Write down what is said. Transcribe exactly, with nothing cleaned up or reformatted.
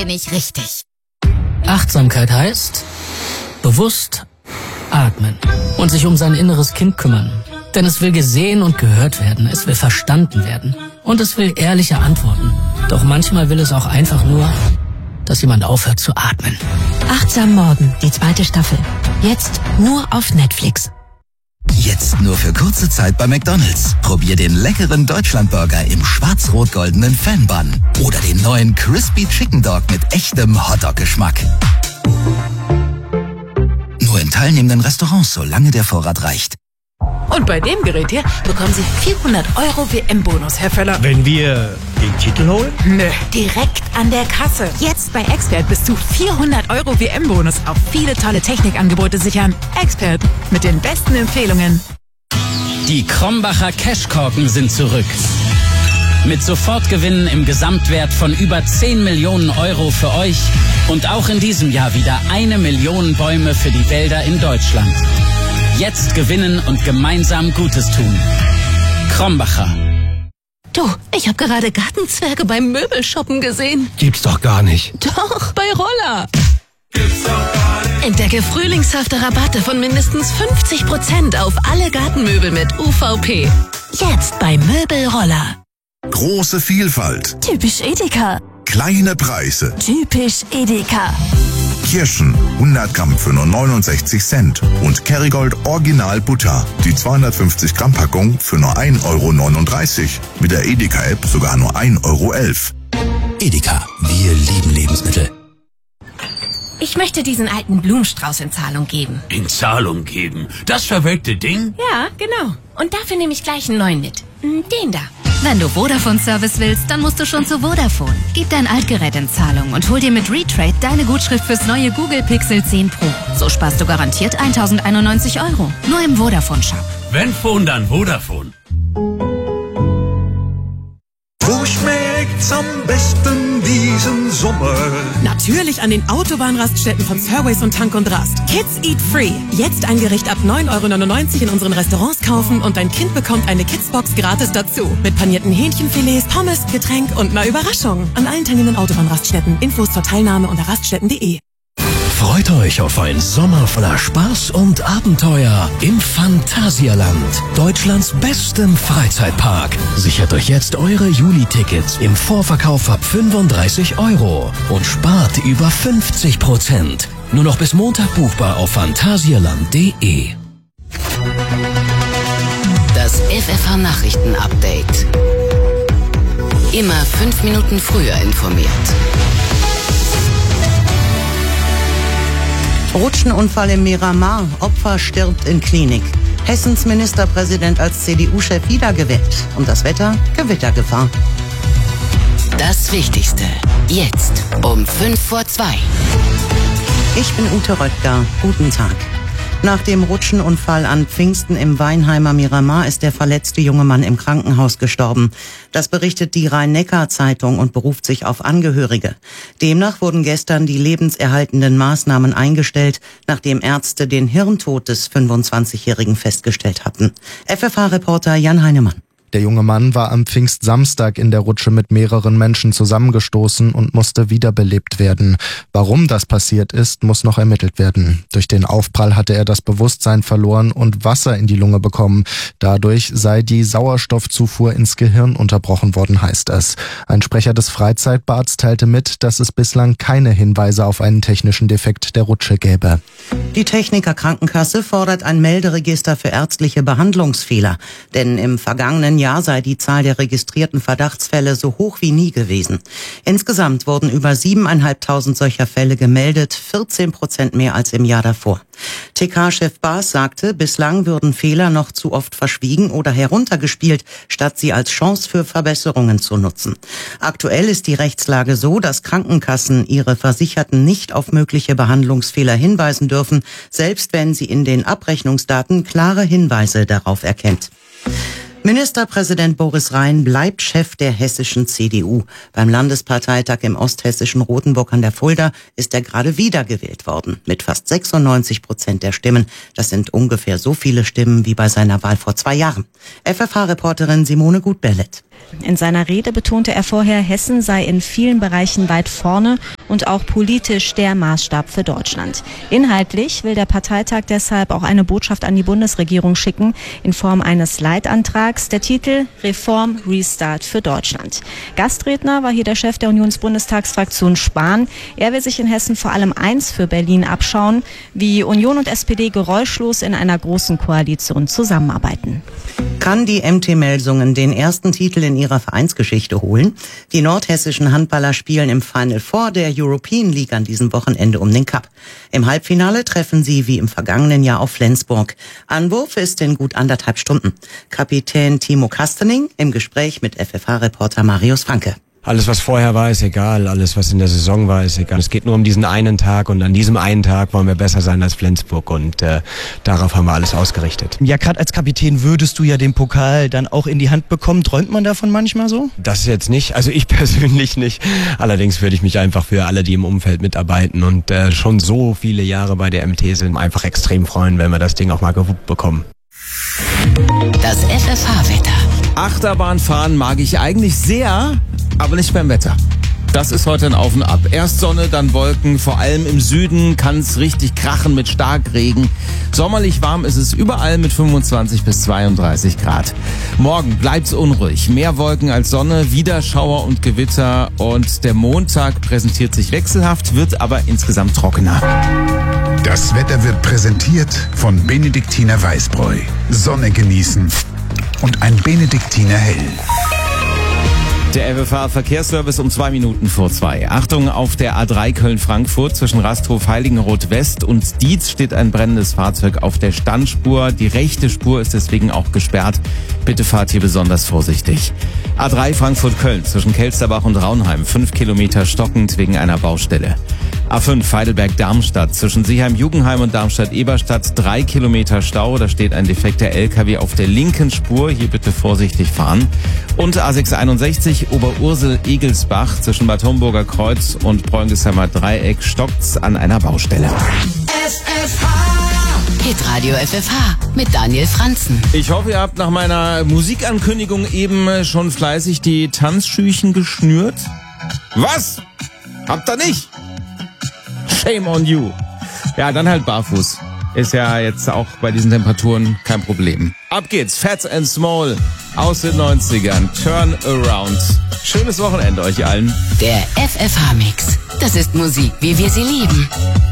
nicht richtig. Achtsamkeit heißt bewusst atmen und sich um sein inneres Kind kümmern. Denn es will gesehen und gehört werden, es will verstanden werden und es will ehrliche Antworten. Doch manchmal will es auch einfach nur, dass jemand aufhört zu atmen. Achtsam Morgen, die zweite Staffel. Jetzt nur auf Netflix. Jetzt nur für kurze Zeit bei McDonald's. Probier den leckeren Deutschlandburger im schwarz-rot-goldenen Fan-Bun. Oder den neuen Crispy Chicken Dog mit echtem Hotdog-Geschmack. Nur in teilnehmenden Restaurants, solange der Vorrat reicht. Und bei dem Gerät hier bekommen Sie vierhundert Euro W M-Bonus, Herr Völler. Wenn wir den Titel holen? Nö, direkt an der Kasse. Jetzt bei Expert bis zu vierhundert Euro W M-Bonus auf viele tolle Technikangebote sichern. Expert mit den besten Empfehlungen. Die Krombacher Cashkorken sind zurück. Mit Sofortgewinnen im Gesamtwert von über zehn Millionen Euro für euch und auch in diesem Jahr wieder eine Million Bäume für die Wälder in Deutschland. Jetzt gewinnen und gemeinsam Gutes tun. Krombacher. Du, ich habe gerade Gartenzwerge beim Möbelshoppen gesehen. Gibt's doch gar nicht. Doch, bei Roller. Entdecke frühlingshafte Rabatte von mindestens fünfzig Prozent auf alle Gartenmöbel mit U V P. Jetzt bei Möbelroller. Große Vielfalt. Typisch Edeka. Kleine Preise. Typisch Edeka. Kirschen hundert Gramm für nur neunundsechzig Cent und Kerrygold Original Butter, die zweihundertfünfzig Gramm Packung für nur ein Euro neununddreißig. Mit der Edeka-App sogar nur ein Euro elf. Edeka, wir lieben Lebensmittel. Ich möchte diesen alten Blumenstrauß in Zahlung geben. In Zahlung geben? Das verwelkte Ding? Ja, genau. Und dafür nehme ich gleich einen neuen mit. Den da. Wenn du Vodafone-Service willst, dann musst du schon zu Vodafone. Gib dein Altgerät in Zahlung und hol dir mit Retrade deine Gutschrift fürs neue Google Pixel zehn Pro. So sparst du garantiert tausendeinundneunzig Euro. Nur im Vodafone-Shop. Wenn Phone, dann Vodafone. Wo schmeckt's am besten diesen Sommer? Natürlich an den Autobahnraststätten von Fairways und Tank und Rast. Kids Eat Free. Jetzt ein Gericht ab neun Euro neunundneunzig in unseren Restaurants kaufen und dein Kind bekommt eine Kidsbox gratis dazu. Mit panierten Hähnchenfilets, Pommes, Getränk und einer Überraschung. An allen teilnehmenden Autobahnraststätten. Infos zur Teilnahme unter raststätten punkt de. Freut euch auf einen Sommer voller Spaß und Abenteuer im Phantasialand, Deutschlands bestem Freizeitpark. Sichert euch jetzt eure Juli-Tickets im Vorverkauf ab fünfunddreißig Euro und spart über fünfzig Prozent. Nur noch bis Montag buchbar auf phantasialand punkt de. Das F F H-Nachrichten-Update. Immer fünf Minuten früher informiert. Rutschenunfall im Miramar. Opfer stirbt in Klinik. Hessens Ministerpräsident als C D U-Chef wiedergewählt. Und das Wetter? Gewittergefahr. Das Wichtigste. Jetzt um fünf vor zwei. Ich bin Ute Röttger. Guten Tag. Nach dem Rutschenunfall an Pfingsten im Weinheimer Miramar ist der verletzte junge Mann im Krankenhaus gestorben. Das berichtet die Rhein-Neckar-Zeitung und beruft sich auf Angehörige. Demnach wurden gestern die lebenserhaltenden Maßnahmen eingestellt, nachdem Ärzte den Hirntod des fünfundzwanzigjährigen festgestellt hatten. F F H-Reporter Jan Heinemann. Der junge Mann war am Pfingstsamstag in der Rutsche mit mehreren Menschen zusammengestoßen und musste wiederbelebt werden. Warum das passiert ist, muss noch ermittelt werden. Durch den Aufprall hatte er das Bewusstsein verloren und Wasser in die Lunge bekommen. Dadurch sei die Sauerstoffzufuhr ins Gehirn unterbrochen worden, heißt es. Ein Sprecher des Freizeitbads teilte mit, dass es bislang keine Hinweise auf einen technischen Defekt der Rutsche gäbe. Die Techniker Krankenkasse fordert ein Melderegister für ärztliche Behandlungsfehler. Denn im vergangenen Jahr sei die Zahl der registrierten Verdachtsfälle so hoch wie nie gewesen. Insgesamt wurden über siebeneinhalbtausend solcher Fälle gemeldet, vierzehn Prozent mehr als im Jahr davor. T K-Chef Baas sagte, bislang würden Fehler noch zu oft verschwiegen oder heruntergespielt, statt sie als Chance für Verbesserungen zu nutzen. Aktuell ist die Rechtslage so, dass Krankenkassen ihre Versicherten nicht auf mögliche Behandlungsfehler hinweisen dürfen, selbst wenn sie in den Abrechnungsdaten klare Hinweise darauf erkennt. Ministerpräsident Boris Rhein bleibt Chef der hessischen C D U. Beim Landesparteitag im osthessischen Rothenburg an der Fulda ist er gerade wiedergewählt worden, mit fast sechsundneunzig Prozent der Stimmen. Das sind ungefähr so viele Stimmen wie bei seiner Wahl vor zwei Jahren. F F H-Reporterin Simone Gutberlet. In seiner Rede betonte er vorher, Hessen sei in vielen Bereichen weit vorne und auch politisch der Maßstab für Deutschland. Inhaltlich will der Parteitag deshalb auch eine Botschaft an die Bundesregierung schicken in Form eines Leitantrags. Der Titel Reform Restart für Deutschland. Gastredner war hier der Chef der Unionsbundestagsfraktion Spahn. Er will sich in Hessen vor allem eins für Berlin abschauen, wie Union und S P D geräuschlos in einer großen Koalition zusammenarbeiten. Kann die M T Melsungen den ersten Titel in ihrer Vereinsgeschichte holen? Die nordhessischen Handballer spielen im Final Four der European League an diesem Wochenende um den Cup. Im Halbfinale treffen sie wie im vergangenen Jahr auf Flensburg. Anwurf ist in gut anderthalb Stunden. Kapitän Timo Kastening im Gespräch mit F F H-Reporter Marius Franke. Alles, was vorher war, ist egal. Alles, was in der Saison war, ist egal. Es geht nur um diesen einen Tag und an diesem einen Tag wollen wir besser sein als Flensburg und äh, darauf haben wir alles ausgerichtet. Ja, gerade als Kapitän würdest du ja den Pokal dann auch in die Hand bekommen. Träumt man davon manchmal so? Das jetzt nicht, also ich persönlich nicht. Allerdings würde ich mich einfach für alle, die im Umfeld mitarbeiten und äh, schon so viele Jahre bei der M T sind, einfach extrem freuen, wenn wir das Ding auch mal gewuppt bekommen. Das F F H-Wetter. Achterbahnfahren mag ich eigentlich sehr, aber nicht beim Wetter. Das ist heute ein Auf und Ab. Erst Sonne, dann Wolken. Vor allem im Süden kann es richtig krachen mit Starkregen. Sommerlich warm ist es überall mit fünfundzwanzig bis zweiunddreißig Grad. Morgen bleibt's unruhig. Mehr Wolken als Sonne, wieder Schauer und Gewitter. Und der Montag präsentiert sich wechselhaft, wird aber insgesamt trockener. Das Wetter wird präsentiert von Benediktiner Weißbräu. Sonne genießen und ein Benediktiner Hell. Der F F H-Verkehrsservice um zwei Minuten vor zwei. Achtung, auf der A drei Köln-Frankfurt zwischen Rasthof Heiligenroth West und Dietz steht ein brennendes Fahrzeug auf der Standspur. Die rechte Spur ist deswegen auch gesperrt. Bitte fahrt hier besonders vorsichtig. A drei Frankfurt-Köln zwischen Kelsterbach und Raunheim. Fünf Kilometer stockend wegen einer Baustelle. A fünf Heidelberg-Darmstadt zwischen Seeheim-Jugendheim und Darmstadt-Eberstadt. Drei Kilometer Stau. Da steht ein defekter L K W auf der linken Spur. Hier bitte vorsichtig fahren. Und A sechs einundsechzig Oberursel-Egelsbach zwischen Bad Homburger Kreuz und Preungesheimer Dreieck stockt's an einer Baustelle. F F H. Hitradio F F H mit Daniel Franzen. Ich hoffe, ihr habt nach meiner Musikankündigung eben schon fleißig die Tanzschüchen geschnürt. Was? Habt ihr nicht? Shame on you. Ja, dann halt barfuß. Ist ja jetzt auch bei diesen Temperaturen kein Problem. Ab geht's, Fat and Small aus den neunzigern. Turn Around. Schönes Wochenende euch allen. Der F F H-Mix. Das ist Musik, wie wir sie lieben.